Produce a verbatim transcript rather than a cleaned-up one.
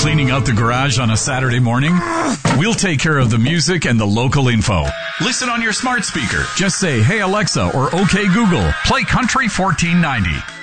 Cleaning out the garage on a Saturday morning? We'll take care of the music and the local info. Listen on your smart speaker. Just say, "Hey Alexa," or "Okay Google, play Country fourteen ninety."